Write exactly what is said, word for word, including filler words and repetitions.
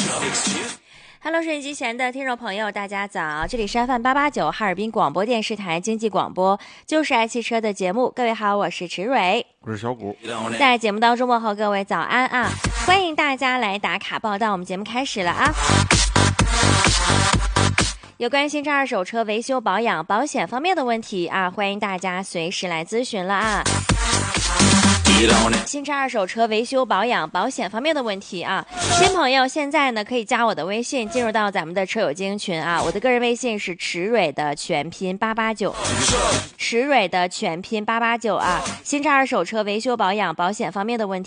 Hello， 收音机前的听众朋友，大家早！这里是 F M 八八九哈尔滨广播电视台经济广播，就是爱汽车的节目。各位好，我是池蕊， 我是小谷。 在节目当中问候各位早安啊！欢迎大家来打卡报道，我们节目开始了啊！有关新车二手车维修保养保险方面的问题啊，欢迎大家随时来咨询了啊！新车二手车维修保养保险方面的问题啊，新朋友现在呢可以加我的微信，进入到咱们的车友精英群啊。我的个人微信是池蕊的全拼八八九，池蕊的全拼八八九啊。新车二手车维修保养保险方面的问题。